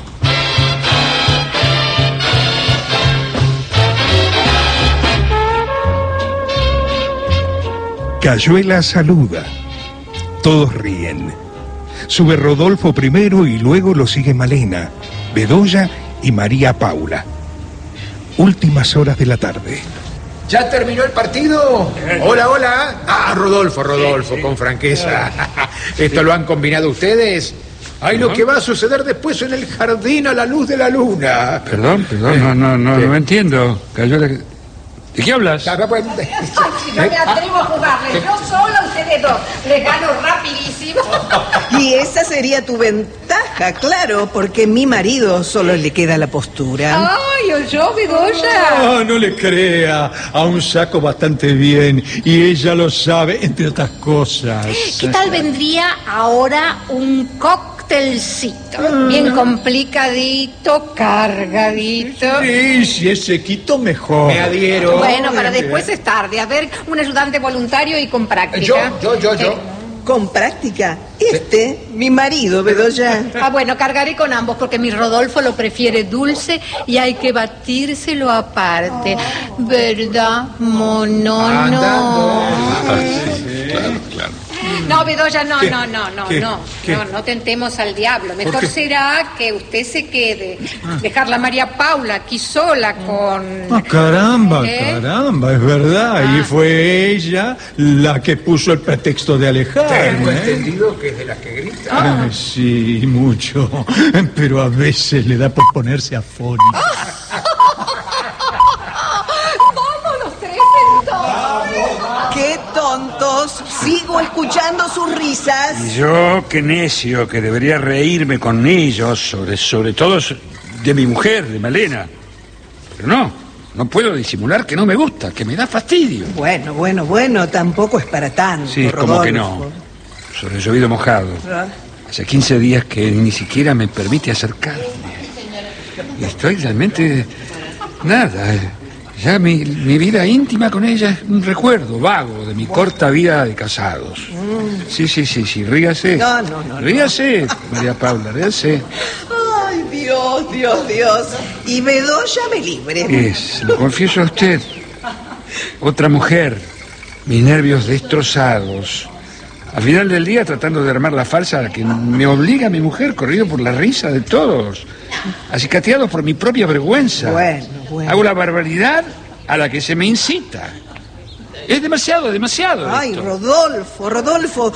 Cayuela saluda. Todos ríen. Sube Rodolfo primero y luego lo sigue Malena, Bedoya y María Paula. Últimas horas de la tarde. ¿Ya terminó el partido? Hola, hola. Ah, Rodolfo, Rodolfo, con franqueza. ¿Esto lo han combinado ustedes? Ay, lo que va a suceder después en el jardín a la luz de la luna. Perdón, perdón, no, no, no, no entiendo. Cayuela... ¿De qué hablas? Ay, si no me atrevo a jugarle, yo sola, ustedes dos. Les gano rapidísimo. Y esa sería tu ventaja, claro, porque mi marido solo le queda la postura. Ay, oyó, Bedoya. Oh, no le crea. Aún saco bastante bien y ella lo sabe, entre otras cosas. ¿Qué tal vendría ahora un cóctelcito? Bien complicadito, cargadito. Sí, si es sequito, mejor. Me adhiero. Bueno, para después es tarde. A ver, un ayudante voluntario y con práctica. Yo, yo, yo, yo. Eh, ¿Con práctica? Este, mi marido, Bedoya. Ah, bueno, cargaré con ambos porque mi Rodolfo lo prefiere dulce y hay que batírselo aparte. ¿Verdad, mono? No. Ah, sí, claro, claro. No, Bedoya, no, ¿Qué? no, no, no, ¿Qué? no, ¿Qué? no, no tentemos al diablo. Mejor será que usted se quede, dejarla a María Paula aquí sola con... Ah, caramba, ¿Eh? caramba, es verdad. Ah. Y fue ella la que puso el pretexto de Tengo alejarme. ¿eh? entendido que es de las que grita. Ah, sí, mucho. Pero a veces le da por ponerse afónica. ¡Vámonos tres entonces! ¡Qué tontos! Sigo escuchando sus risas. Y yo, qué necio, que debería reírme con ellos, sobre, sobre todo de mi mujer, de Malena. Pero no, no puedo disimular que no me gusta, que me da fastidio. Bueno, bueno, bueno, tampoco es para tanto, Sí, como que no. Rodolfo. Sobre llovido mojado. ¿Ah? Hace quince días que ni siquiera me permite acercarme. Y estoy realmente... nada. Ya mi, mi vida íntima con ella es un recuerdo vago de mi corta vida de casados. Sí, sí, sí, sí, ríase. No, no, no, no. Ríase, María Paula, ríase. Ay, Dios, Dios, Dios. Y Bedoya me libre. Es, lo confieso a usted. Otra mujer, mis nervios destrozados. Al final del día tratando de armar la falsa a la que me obliga mi mujer, corrido por la risa de todos, acicateados por mi propia vergüenza. Bueno, bueno. Hago la barbaridad a la que se me incita. Es demasiado, demasiado. Ay, esto. Rodolfo, Rodolfo,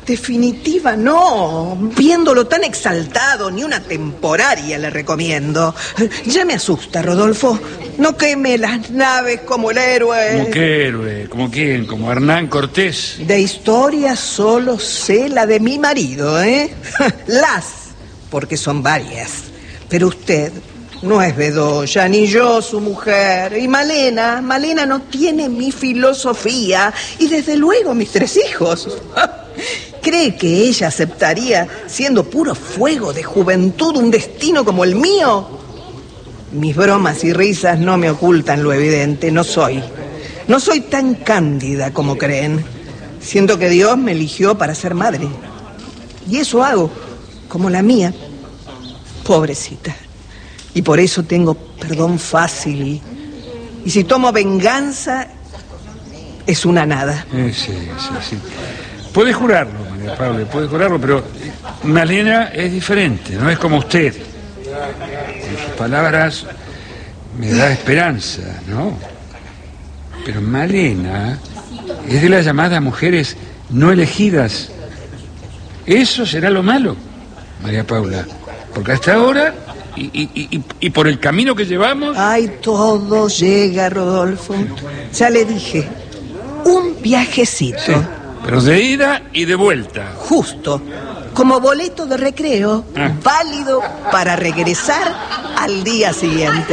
definitiva no. Viéndolo tan exaltado, ni una temporaria le recomiendo. Ya me asusta, Rodolfo. No queme las naves como el héroe. ¿Cómo qué héroe? ¿Como quién? ¿Como Hernán Cortés? De historia solo sé la de mi marido, ¿eh? Las, porque son varias. Pero usted no es Bedoya, ni yo su mujer. Y Malena, Malena no tiene mi filosofía. Y desde luego mis tres hijos. ¿Cree que ella aceptaría, siendo puro fuego de juventud, un destino como el mío? Mis bromas y risas no me ocultan lo evidente. No soy. No soy tan cándida como creen. Siento que Dios me eligió para ser madre. Y eso hago, como la mía. Pobrecita. Y por eso tengo perdón fácil. Y, y si tomo venganza, es una nada. Eh, sí, sí, sí. Puede jurarlo, María Paula, puede jurarlo, pero Malena es diferente, no es como usted. Con sus palabras me da esperanza, ¿no? Pero Malena es de las llamadas mujeres no elegidas. Eso será lo malo, María Paula. Porque hasta ahora, y, y, y, y por el camino que llevamos... Ay, todo llega, Rodolfo. Ya le dije, un viajecito. Sí, pero de ida y de vuelta. Justo. Como boleto de recreo, ah. válido para regresar al día siguiente.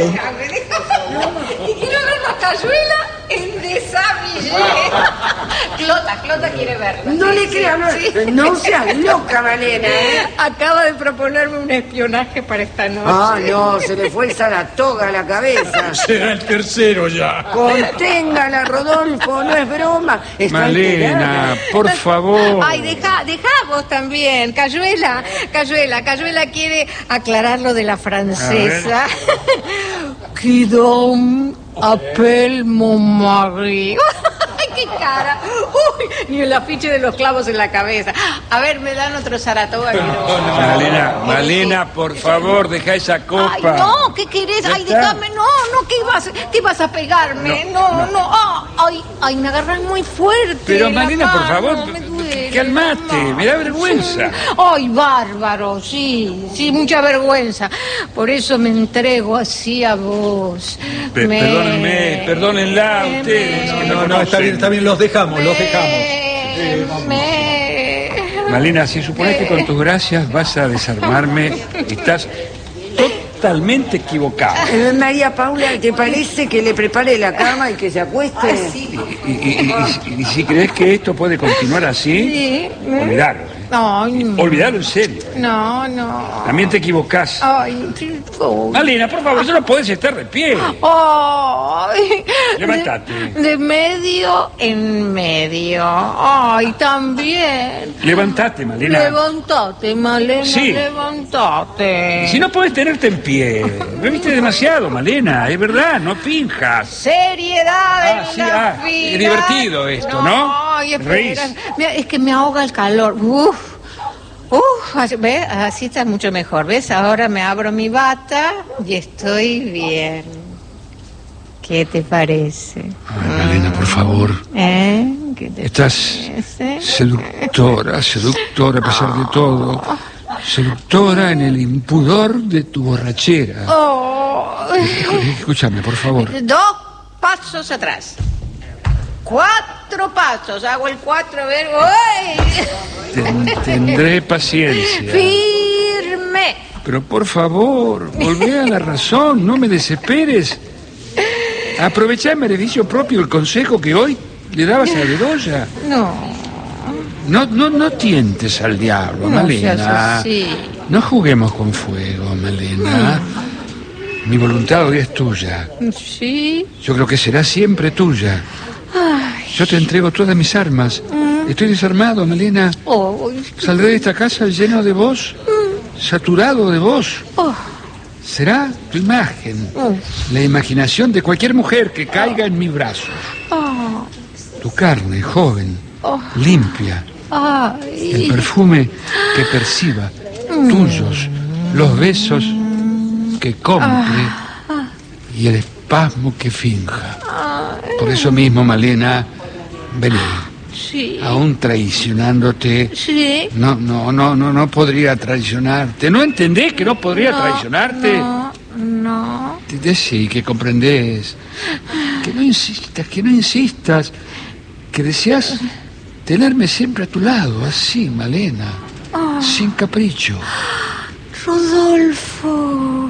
¿Y quiero ver la cayuela en desabillé? Clota, Clota quiere verla. No sí, le creas, no, sí. no seas loca, Malena, ¿eh? Acaba de proponerme un espionaje para esta noche. Ah, no, se le fue el Saratoga a la cabeza. Será el tercero ya. Conténgala, Rodolfo, no es broma. Está Malena, alterada. por favor. Ay, deja, deja vos también, Cayuela, Cayuela, Cayuela quiere aclarar lo de la francesa. Qui donc appelle mon mari. ¡Ay, qué cara! Uy, ni el afiche de los clavos en la cabeza. A ver, me dan otro Saratoga. No, no, Malena, Malena, por favor, deja esa copa. Ay, no, ¿qué querés? ¿Ya Ay, está? déjame, no, no, ¿qué vas, qué vas a pegarme? No, no, no. Ah, ay, ay, me agarras muy fuerte. Pero la Malena, por mano, favor, me duele, calmate, no. me da vergüenza. Ay, bárbaro, sí, sí, mucha vergüenza. Por eso me entrego así a vos. Pe- Me- Perdónenme, perdónenla me- ustedes. que me No, no, está bien, está bien, los dejamos, los dejamos. Me- Malena, si supones que con tus gracias vas a desarmarme, estás totalmente equivocada. Eh, María Paula, ¿te parece que le prepare la cama y que se acueste? Y, y- y- y- y si crees que esto puede continuar así, Sí. olvidalo. ¿eh? Ay, no. Olvidalo en serio. ¿eh? No, no. También te equivocás. Ay, sí, oh. Malena, por favor, no podés estar de pie. Ay, Levántate. De, de medio en medio. Ay, también. Levántate, Malena. Levantate, Malena, Sí. levantate. Si no podés tenerte en pie. Bebiste demasiado, Malena, es verdad, no finjas. Seriedad Ah, en sí, la ah, vida. es divertido esto, ¿no? Ay, espera. Reís. Mira, es que me ahoga el calor. Uf. Uf, así- ¿ves? Así está mucho mejor. ¿Ves? Ahora me abro mi bata y estoy bien. ¿Qué te parece? Ay, Malena, por favor. ¿Eh? ¿Qué te Estás parece? seductora, seductora a pesar de todo. Seductora en el impudor de tu borrachera. Oh. Escúchame, por favor. Dos pasos atrás. Cuatro pasos. Hago el cuatro, a ver. ¡Uy! Ten- tendré paciencia. Firme. Pero por favor, volvé a la razón, no me desesperes. Aprovechá en beneficio propio el consejo que hoy le dabas a Bedoya. No. No, no, no tientes al diablo, No Malena. seas así. No juguemos con fuego, Malena. Mi voluntad hoy es tuya. Sí. Yo creo que será siempre tuya. Ay. Yo te entrego todas mis armas. Estoy desarmado, Malena. Oh. Saldré de esta casa lleno de vos, saturado de vos. Oh. Será tu imagen, Oh. la imaginación de cualquier mujer que caiga en mis brazos. Oh. Tu carne, joven, Oh. limpia, Ay. el perfume que perciba, tuyos, los besos que compre y el espasmo que finja. Por eso mismo, Malena, vení, Sí. Aún traicionándote. Sí. No, no, no, no, no podría traicionarte. ¿No entendés que no podría No, traicionarte? No, no. Te decí que comprendés. Que no insistas, que no insistas. Que deseas tenerme siempre a tu lado, así, Malena. Oh. Sin capricho. Rodolfo.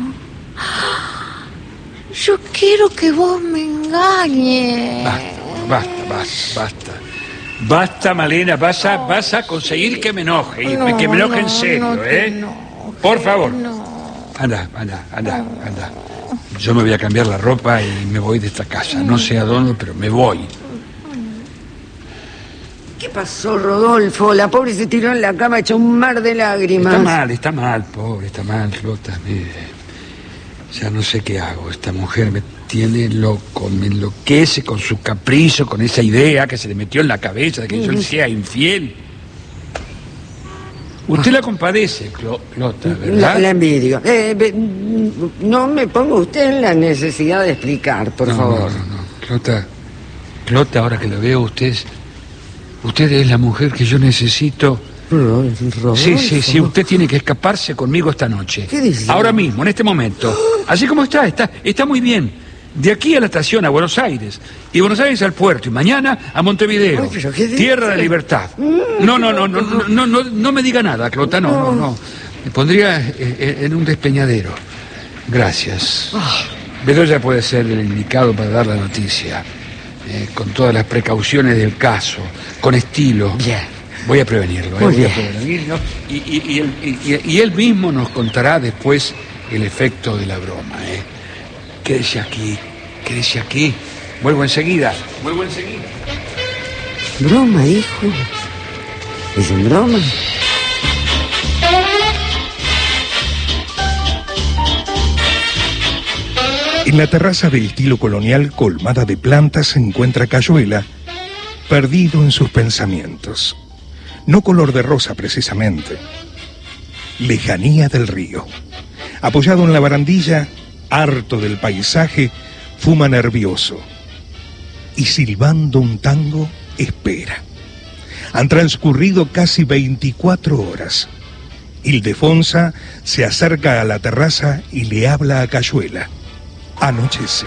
Yo quiero que vos me engañes. Basta, basta, basta, basta. Basta, Malena, vas a, vas a conseguir que me enoje, y No, que me enoje no, en serio, no, ¿eh? no, Por favor. No. Anda, anda, anda, anda. Yo me voy a cambiar la ropa y me voy de esta casa. No sé a dónde, pero me voy. ¿Qué pasó, Rodolfo? La pobre se tiró en la cama hecha un mar de lágrimas. Está mal, está mal, pobre, está mal, Clota. Mire, ya no sé qué hago. Esta mujer me tiene loco, me enloquece con su capricho, con esa idea que se le metió en la cabeza de que yo le sea infiel. Usted la compadece, Clo- Clota, ¿verdad? La, la envidio. Eh, be- no me ponga usted en la necesidad de explicar, por no, favor. No, no, no. Clota, Clota, ahora que lo veo, usted es, usted es la mujer que yo necesito. Rodolfo. Sí, sí, sí, usted tiene que escaparse conmigo esta noche. ¿Qué dice? Ahora mismo, en este momento. Así como está, está, está muy bien. De aquí a la estación, a Buenos Aires. Y Buenos Aires al puerto. Y mañana a Montevideo. Ay, pero ¿qué dice? Tierra de libertad. No, no, no, no, no, no, no, no me diga nada, Clota, no, no, no. Me pondría eh, en un despeñadero. Gracias. Bedoya puede ser el indicado para dar la noticia. Eh, con todas las precauciones del caso. Con estilo. Bien. Voy a prevenirlo, ¿eh? Muy Voy a bien. prevenirlo. Y, y, y, él, y- y él mismo nos contará después el efecto de la broma, ¿eh? Quédese aquí, quédese aquí. Vuelvo enseguida, vuelvo enseguida. Broma, hijo. ¿Es en broma? En la terraza de estilo colonial colmada de plantas se encuentra Cayuela, perdido en sus pensamientos. No color de rosa precisamente. Lejanía del río. Apoyado en la barandilla, harto del paisaje, fuma nervioso. Y silbando un tango, espera. Han transcurrido casi veinticuatro horas. Ildefonsa se acerca a la terraza y le habla a Cayuela. Anochece.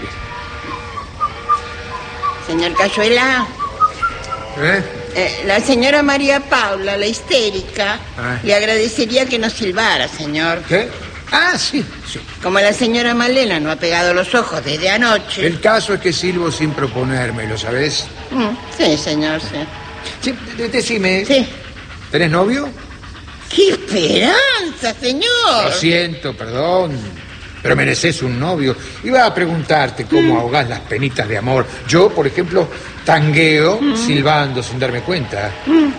Señor Cayuela, ¿Eh? eh, la señora María Paula, la histérica, Ah. le agradecería que nos silbara, señor. ¿Qué? Ah, sí, sí. Como la señora Malena no ha pegado los ojos desde anoche. El caso es que silbo sin proponérmelo, ¿sabes? Mm, sí, señor, sí. Sí, de- decime. Sí. ¿Tenés novio? ¡Qué esperanza, señor! Lo siento, perdón. Pero mereces un novio. Iba a preguntarte cómo ahogás las penitas de amor. Yo, por ejemplo, tangueo silbando sin darme cuenta.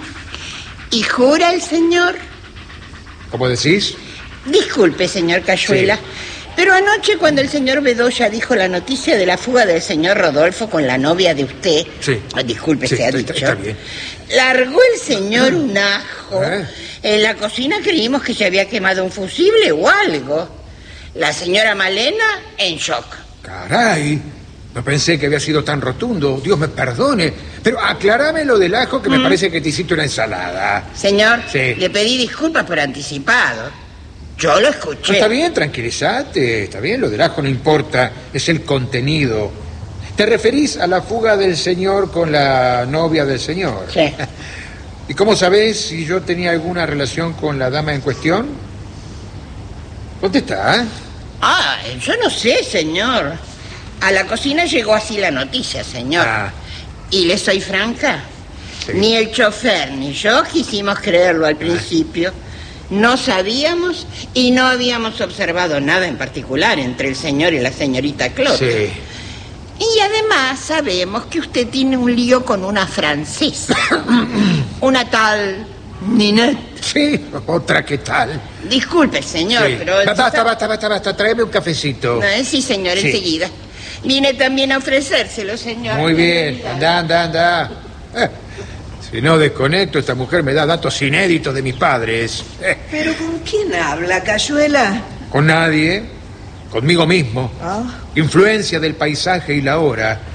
¿Y jura el señor? ¿Cómo decís? Disculpe, señor Cayuela, Sí. pero anoche cuando el señor Bedoya dijo la noticia de la fuga del señor Rodolfo con la novia de usted, Sí. ah, disculpe, Sí, se ha está- dicho, está bien. largó el señor un ajo. ¿Eh? En la cocina creímos que se había quemado un fusible o algo. La señora Malena en shock. Caray, no pensé que había sido tan rotundo. Dios me perdone. Pero aclarame lo del ajo que me parece que te hiciste una ensalada. Señor, Sí. le pedí disculpas por anticipado. Yo lo escuché. Está bien, tranquilízate. Está bien, lo del ajo no importa. Es el contenido. ¿Te referís a la fuga del señor con la novia del señor? Sí. ¿Y cómo sabés si yo tenía alguna relación con la dama en cuestión? ¿Dónde está? Ah, yo no sé, señor. A la cocina llegó así la noticia, señor. Ah. Y le soy franca. Sí. Ni el chofer ni yo quisimos creerlo al principio. No sabíamos y no habíamos observado nada en particular entre el señor y la señorita Clota. Sí. Y además sabemos que usted tiene un lío con una francesa. Una tal Ninette. Sí, otra que tal. Disculpe, señor, Sí. pero... Basta, basta, basta, basta. Tráeme un cafecito. Eh, sí, señor, Sí. enseguida. Vine también a ofrecérselo, señor. Muy bien. Anda, anda, anda. Eh, si no desconecto, esta mujer me da datos inéditos de mis padres. Eh, ¿Pero con quién habla, Cayuela? con nadie. Conmigo mismo. Ah. Influencia del paisaje y la hora.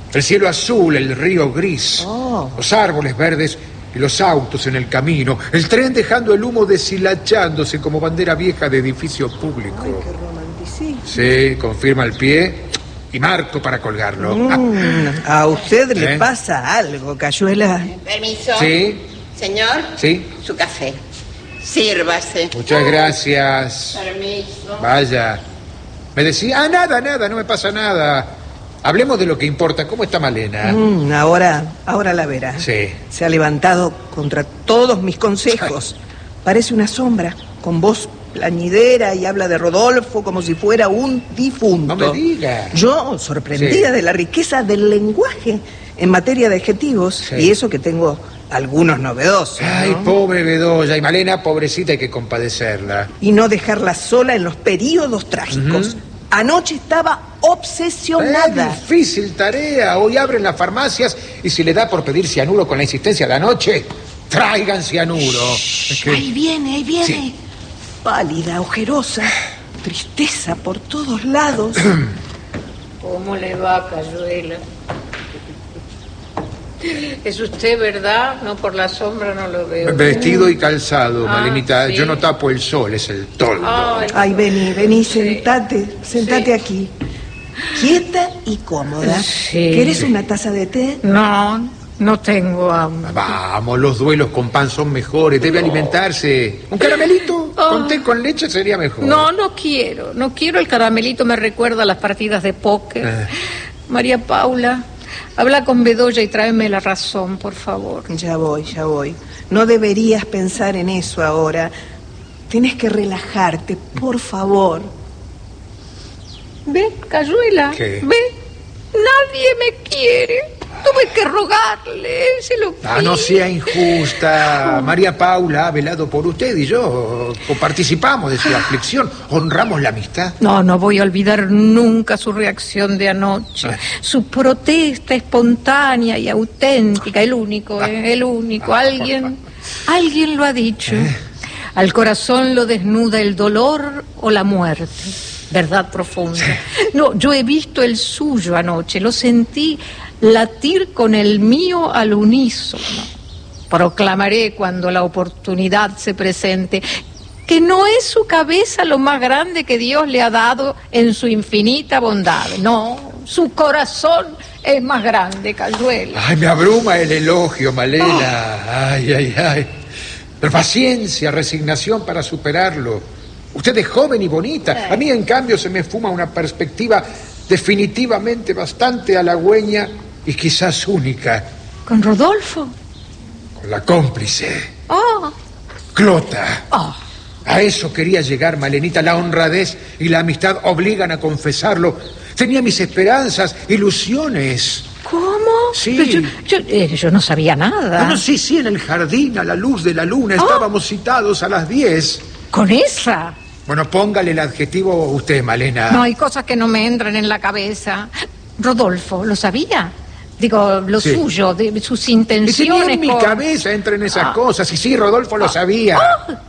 El cielo azul, el río gris, Oh. los árboles verdes y los autos en el camino, el tren dejando el humo deshilachándose como bandera vieja de edificio público. Ay, qué romanticismo. Sí, confirma el pie y marco para colgarlo. Mm, a usted le ¿Eh? pasa algo, Cayuela. Permiso. Sí, Señor, sí. su café. Sírvase. Muchas gracias. Permiso. Vaya. Me decía, ah, nada, nada, no me pasa nada. Hablemos de lo que importa. ¿Cómo está Malena? Mm, ahora, ahora la verá. Sí. Se ha levantado contra todos mis consejos. Parece una sombra, con voz plañidera y habla de Rodolfo como si fuera un difunto. No me diga. Yo, sorprendida Sí. de la riqueza del lenguaje en materia de adjetivos, Sí. y eso que tengo algunos novedosos, Ay, ¿no? pobre Bedoya. Y Malena, pobrecita, hay que compadecerla. Y no dejarla sola en los periodos trágicos. Ujú. Anoche estaba obsesionada. Es difícil tarea. Hoy abren las farmacias y si le da por pedir cianuro con la insistencia de anoche, traigan cianuro. Es que- Ahí viene, ahí viene. Sí. Pálida, ojerosa, tristeza por todos lados. ¿Cómo le va, Cayuela? Es usted, ¿verdad? No, por la sombra no lo veo. Vestido y calzado, Ah, Malenita. sí. Yo no tapo el sol, es el toldo. Ay, Ay, vení, vení, Sí. sentate, sentate Sí. aquí. Quieta y cómoda. Sí. ¿Querés una taza de té? no, no tengo hambre. Vamos, los duelos con pan son mejores. Debe alimentarse. ¿Un caramelito? Ah. Con té con leche sería mejor. No, no quiero, no quiero. El caramelito me recuerda a las partidas de póker. Eh. María Paula, habla con Bedoya y tráeme la razón, por favor. Ya voy, ya voy. No deberías pensar en eso ahora. Tienes que relajarte, por favor. ¿Ve, Cayuela? ¿Qué? ¿Ve? Nadie me quiere. Tuve que rogarle, se lo pido. Ah, no sea injusta. María Paula ha velado por usted y yo participamos de su aflicción. Honramos la amistad. No, no voy a olvidar nunca su reacción de anoche. Ah. Su protesta espontánea y auténtica. El único, ¿eh? El único. Alguien, alguien lo ha dicho. Al corazón lo desnuda el dolor o la muerte. Verdad profunda. No, yo he visto el suyo anoche. Lo sentí latir con el mío al unísono. Proclamaré cuando la oportunidad se presente que no es su cabeza lo más grande que Dios le ha dado en su infinita bondad. No, su corazón es más grande, Cayuela. Ay, me abruma el elogio, Malena. Ay, ay, ay. Pero paciencia, resignación para superarlo. Usted es joven y bonita. A mí, en cambio, se me fuma una perspectiva definitivamente bastante halagüeña y quizás única. ¿Con Rodolfo? Con la cómplice, Oh, Clota. oh. A eso quería llegar, Malenita. La honradez y la amistad obligan a confesarlo. Tenía mis esperanzas, ilusiones. ¿Cómo? Sí. Pero yo, yo, eh, yo no sabía nada. Bueno, sí, sí, en el jardín, a la luz de la luna. Estábamos citados a las diez. ¿Con esa? Bueno, póngale el adjetivo usted, Malena. No, hay cosas que no me entran en la cabeza. Rodolfo, ¿lo sabía? Digo, lo Sí. suyo, de sus Y tenía intenciones. en mi con- cabeza entra en esas Ah. cosas. Y sí, Rodolfo lo sabía. Ah,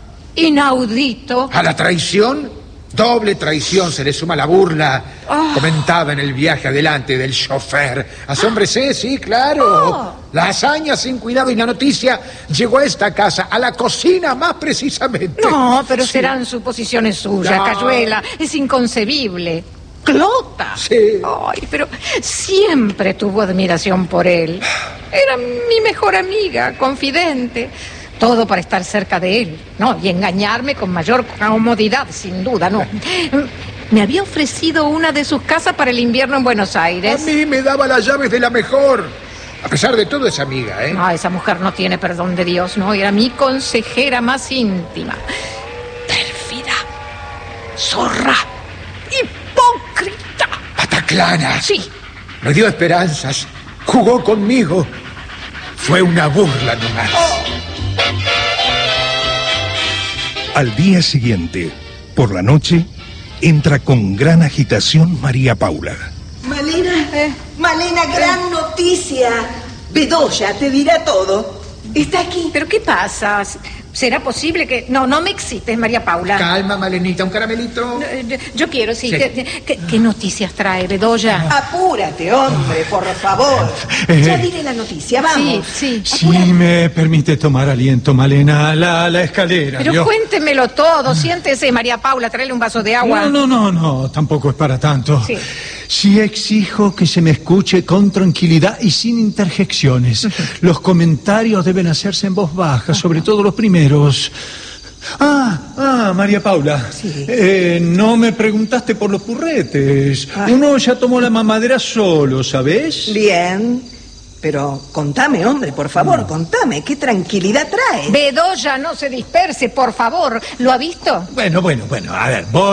inaudito. A la traición, doble traición, se le suma la burla Ah. comentada en el viaje adelante del chofer. Asómbrese, sí, claro. Ah. La hazaña sin cuidado y la noticia llegó a esta casa, a la cocina más precisamente. No, pero Sí. serán suposiciones suyas, No. Cayuela. Es inconcebible. Clota. Sí. Ay, pero siempre tuvo admiración por él. Era mi mejor amiga, confidente. Todo para estar cerca de él, ¿no? Y engañarme con mayor comodidad, sin duda, ¿no? Me había ofrecido una de sus casas para el invierno en Buenos A Aires. mí me daba las llaves de la mejor. A pesar de todo, es amiga, ¿eh? No, esa mujer no tiene perdón de Dios, ¿no? Era mi consejera más íntima. Pérfida, zorra, hipócrita. Pataclana. Sí, Me dio esperanzas. Jugó conmigo. Fue una burla nomás. Al día siguiente, por la noche, entra con gran agitación María Paula. Malena, Eh. Malena, gran noticia. Bedoya te dirá todo. Está aquí. pero ¿qué pasa? ¿Será posible que...? No, no me excites, María Paula. Calma, Malenita, un caramelito. Yo, yo quiero, sí. Sí. ¿Qué, qué, qué noticias trae, Bedoya? Apúrate, hombre, por favor. Eh. Ya diré la noticia, vamos. Sí, sí. Si me permite tomar aliento, Malena, la, la escalera. Pero ¿vio? cuéntemelo todo. Siéntese, María Paula, tráele un vaso de agua. No, no, no, no, tampoco es para tanto. Sí. Sí exijo que se me escuche con tranquilidad y sin interjecciones. Los comentarios deben hacerse en voz baja, sobre todo los primeros. Ah, ah, María Paula. Sí. Eh, no me preguntaste por los purretes. Ah. Uno ya tomó la mamadera solo, ¿sabés? Bien. Pero contame, hombre, por favor, contame. ¿Qué tranquilidad trae? Bedoya, no se disperse, por favor. ¿Lo ha visto? Bueno, bueno, bueno, a ver, voy.